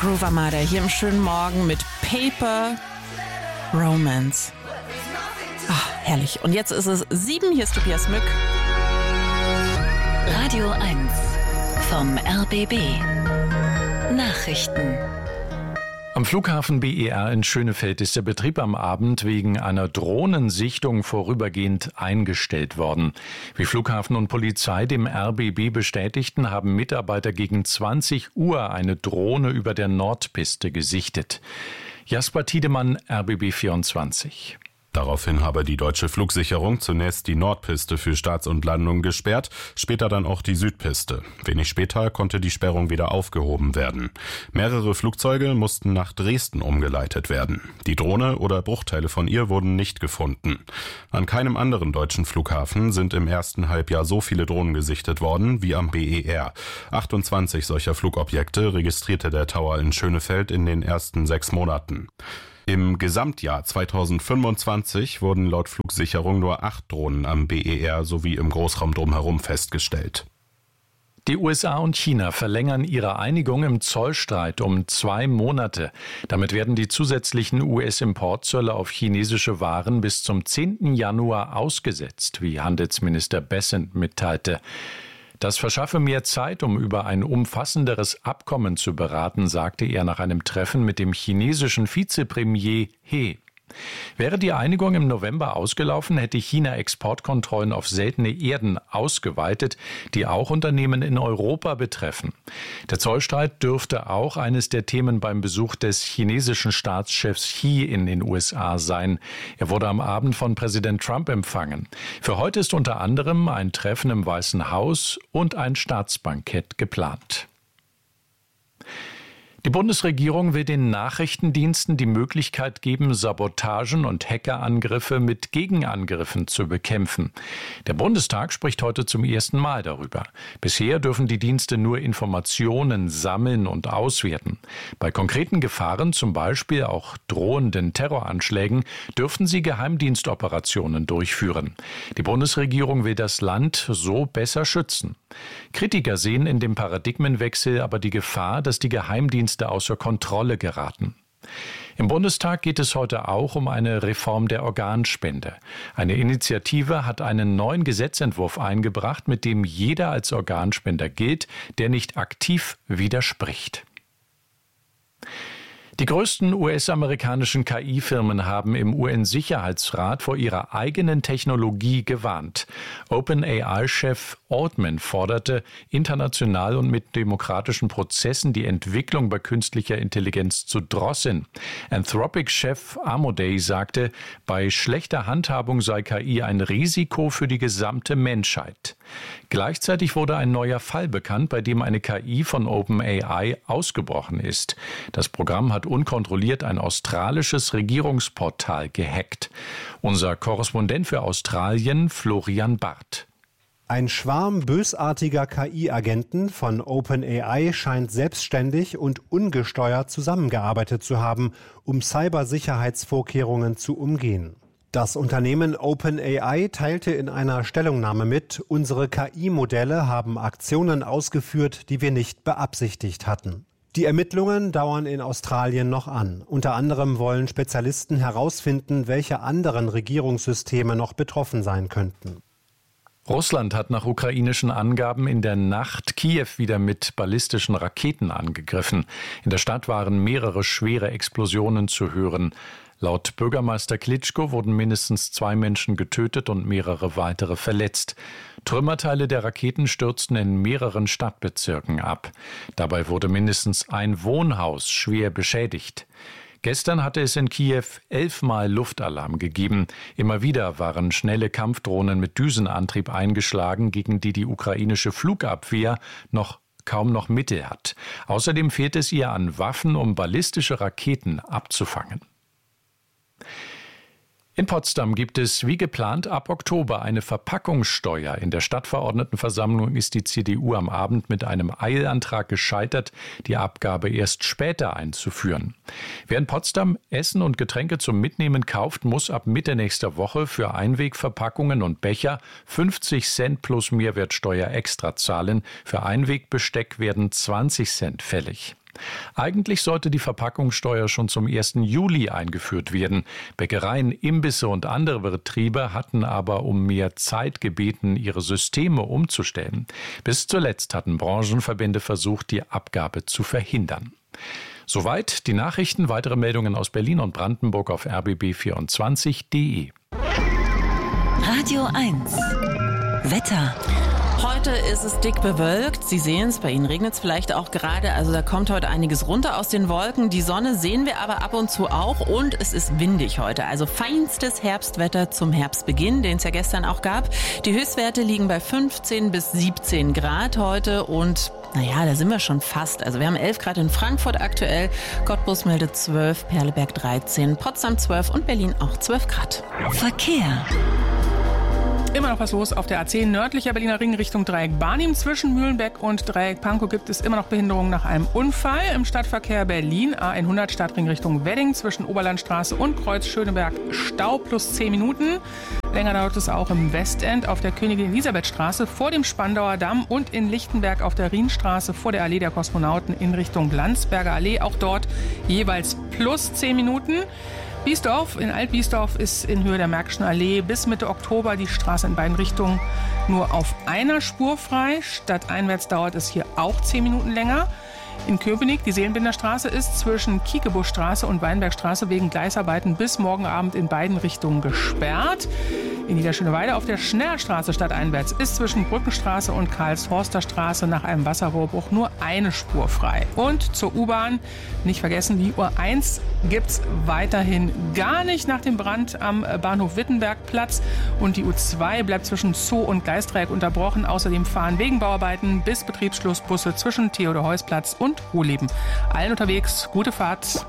Groove Armada hier im schönen Morgen mit Paper Romance. Ach, herrlich. Und jetzt ist es 7, hier ist Tobias Mück. Radio 1 vom RBB. Nachrichten. Am Flughafen BER in Schönefeld ist der Betrieb am Abend wegen einer Drohnensichtung vorübergehend eingestellt worden. Wie Flughafen und Polizei dem RBB bestätigten, haben Mitarbeiter gegen 20 Uhr eine Drohne über der Nordpiste gesichtet. Jasper Tiedemann, RBB 24. Daraufhin habe die deutsche Flugsicherung zunächst die Nordpiste für Starts und Landungen gesperrt, später dann auch die Südpiste. Wenig später konnte die Sperrung wieder aufgehoben werden. Mehrere Flugzeuge mussten nach Dresden umgeleitet werden. Die Drohne oder Bruchteile von ihr wurden nicht gefunden. An keinem anderen deutschen Flughafen sind im ersten Halbjahr so viele Drohnen gesichtet worden wie am BER. 28 solcher Flugobjekte registrierte der Tower in Schönefeld in den ersten 6 Monaten. Im Gesamtjahr 2025 wurden laut Flugsicherung nur 8 Drohnen am BER sowie im Großraum drumherum festgestellt. Die USA und China verlängern ihre Einigung im Zollstreit um 2 Monate. Damit werden die zusätzlichen US-Importzölle auf chinesische Waren bis zum 10. Januar ausgesetzt, wie Handelsminister Bessent mitteilte. Das verschaffe mehr Zeit, um über ein umfassenderes Abkommen zu beraten, sagte er nach einem Treffen mit dem chinesischen Vizepremier He. Wäre die Einigung im November ausgelaufen, hätte China Exportkontrollen auf seltene Erden ausgeweitet, die auch Unternehmen in Europa betreffen. Der Zollstreit dürfte auch eines der Themen beim Besuch des chinesischen Staatschefs Xi in den USA sein. Er wurde am Abend von Präsident Trump empfangen. Für heute ist unter anderem ein Treffen im Weißen Haus und ein Staatsbankett geplant. Die Bundesregierung will den Nachrichtendiensten die Möglichkeit geben, Sabotagen und Hackerangriffe mit Gegenangriffen zu bekämpfen. Der Bundestag spricht heute zum ersten Mal darüber. Bisher dürfen die Dienste nur Informationen sammeln und auswerten. Bei konkreten Gefahren, zum Beispiel auch drohenden Terroranschlägen, dürften sie Geheimdienstoperationen durchführen. Die Bundesregierung will das Land so besser schützen. Kritiker sehen in dem Paradigmenwechsel aber die Gefahr, dass die Geheimdienste außer Kontrolle geraten. Im Bundestag geht es heute auch um eine Reform der Organspende. Eine Initiative hat einen neuen Gesetzentwurf eingebracht, mit dem jeder als Organspender gilt, der nicht aktiv widerspricht. Die größten US-amerikanischen KI-Firmen haben im UN-Sicherheitsrat vor ihrer eigenen Technologie gewarnt. OpenAI-Chef Altman forderte, international und mit demokratischen Prozessen die Entwicklung bei künstlicher Intelligenz zu drosseln. Anthropic-Chef Amodei sagte, bei schlechter Handhabung sei KI ein Risiko für die gesamte Menschheit. Gleichzeitig wurde ein neuer Fall bekannt, bei dem eine KI von OpenAI ausgebrochen ist. Das Programm hat unkontrolliert ein australisches Regierungsportal gehackt. Unser Korrespondent für Australien, Florian Barth. Ein Schwarm bösartiger KI-Agenten von OpenAI scheint selbstständig und ungesteuert zusammengearbeitet zu haben, um Cybersicherheitsvorkehrungen zu umgehen. Das Unternehmen OpenAI teilte in einer Stellungnahme mit, unsere KI-Modelle haben Aktionen ausgeführt, die wir nicht beabsichtigt hatten. Die Ermittlungen dauern in Australien noch an. Unter anderem wollen Spezialisten herausfinden, welche anderen Regierungssysteme noch betroffen sein könnten. Russland hat nach ukrainischen Angaben in der Nacht Kiew wieder mit ballistischen Raketen angegriffen. In der Stadt waren mehrere schwere Explosionen zu hören. Laut Bürgermeister Klitschko wurden mindestens 2 Menschen getötet und mehrere weitere verletzt. Trümmerteile der Raketen stürzten in mehreren Stadtbezirken ab. Dabei wurde mindestens ein Wohnhaus schwer beschädigt. Gestern hatte es in Kiew 11-mal Luftalarm gegeben. Immer wieder waren schnelle Kampfdrohnen mit Düsenantrieb eingeschlagen, gegen die die ukrainische Flugabwehr kaum noch Mittel hat. Außerdem fehlt es ihr an Waffen, um ballistische Raketen abzufangen. In Potsdam gibt es wie geplant ab Oktober eine Verpackungssteuer. In der Stadtverordnetenversammlung ist die CDU am Abend mit einem Eilantrag gescheitert, die Abgabe erst später einzuführen. Wer in Potsdam Essen und Getränke zum Mitnehmen kauft, muss ab Mitte nächster Woche für Einwegverpackungen und Becher 50 Cent plus Mehrwertsteuer extra zahlen. Für Einwegbesteck werden 20 Cent fällig. Eigentlich sollte die Verpackungssteuer schon zum 1. Juli eingeführt werden. Bäckereien, Imbisse und andere Betriebe hatten aber um mehr Zeit gebeten, ihre Systeme umzustellen. Bis zuletzt hatten Branchenverbände versucht, die Abgabe zu verhindern. Soweit die Nachrichten. Weitere Meldungen aus Berlin und Brandenburg auf rbb24.de. Radio 1 Wetter. Heute ist es dick bewölkt. Sie sehen es, bei Ihnen regnet es vielleicht auch gerade. Also da kommt heute einiges runter aus den Wolken. Die Sonne sehen wir aber ab und zu auch und es ist windig heute. Also feinstes Herbstwetter zum Herbstbeginn, den es ja gestern auch gab. Die Höchstwerte liegen bei 15 bis 17 Grad heute und naja, da sind wir schon fast. Also wir haben 11 Grad in Frankfurt aktuell, Cottbus meldet 12, Perleberg 13, Potsdam 12 und Berlin auch 12 Grad. Verkehr. Immer noch was los auf der A10 nördlicher Berliner Ring Richtung Dreieck Barnim. Zwischen Mühlenbeck und Dreieck Pankow gibt es immer noch Behinderungen nach einem Unfall. Im Stadtverkehr Berlin A100 Stadtring Richtung Wedding zwischen Oberlandstraße und Kreuz Schöneberg Stau plus 10 Minuten. Länger dauert es auch im Westend auf der Königin-Elisabeth-Straße vor dem Spandauer Damm und in Lichtenberg auf der Rienstraße vor der Allee der Kosmonauten in Richtung Landsberger Allee. Auch dort jeweils plus 10 Minuten. Biesdorf, in Alt-Biesdorf ist in Höhe der Märkischen Allee bis Mitte Oktober die Straße in beiden Richtungen nur auf einer Spur frei. Stadteinwärts dauert es hier auch 10 Minuten länger. In Köpenick, die Seelenbinderstraße ist zwischen Kiekebuschstraße und Weinbergstraße wegen Gleisarbeiten bis morgen Abend in beiden Richtungen gesperrt. In Niederschöneweide auf der Schnellstraße stadteinwärts ist zwischen Brückenstraße und Karlshorster Straße nach einem Wasserrohrbruch nur eine Spur frei. Und zur U-Bahn, nicht vergessen, die U1 gibt's weiterhin gar nicht nach dem Brand am Bahnhof Wittenbergplatz. Und die U2 bleibt zwischen Zoo und Gleisdreieck unterbrochen. Außerdem fahren wegen Bauarbeiten bis Betriebsschluss Busse zwischen Theodor-Heuss-Platz und Ruhleben. Allen unterwegs, gute Fahrt.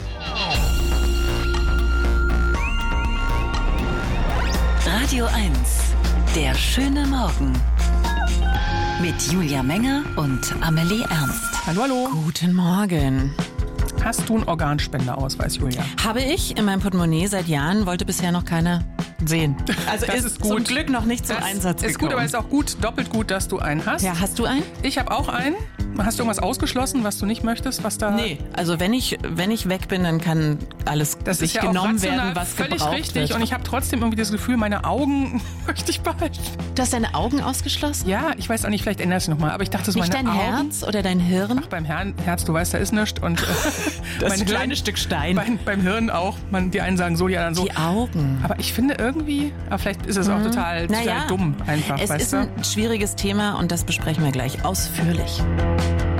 Radio 1, der schöne Morgen. Mit Julia Menger und Amelie Ernst. Hallo, hallo. Guten Morgen. Hast du einen Organspendeausweis, Julia? Habe ich in meinem Portemonnaie seit Jahren, wollte bisher noch keiner sehen. Also Das ist gut. zum Glück noch nicht zum Einsatz Ist gut, gekommen. aber ist auch gut, doppelt gut, dass du einen hast. Ja, hast du einen? Ich habe auch einen. Hast du irgendwas ausgeschlossen, was du nicht möchtest, was da... Nee, also wenn ich weg bin, dann kann alles Das sich ist ja auch genommen rational werden, was völlig gebraucht richtig. wird. Und ich habe trotzdem irgendwie das Gefühl, meine Augen möchte ich behalten. Du hast deine Augen ausgeschlossen? Ja, ich weiß auch nicht, vielleicht ändert es nochmal, aber ich dachte, so Nicht meine dein Augen... Herz oder dein Hirn? Ach, beim Herz, du weißt, da ist nichts. Und Das kleine Stück Stein. Beim Hirn auch. Die einen sagen so, die anderen so. Die Augen. Aber ich finde irgendwie, aber vielleicht ist es auch total dumm einfach, Es weißt ist du? ein schwieriges Thema und das besprechen wir gleich ausführlich.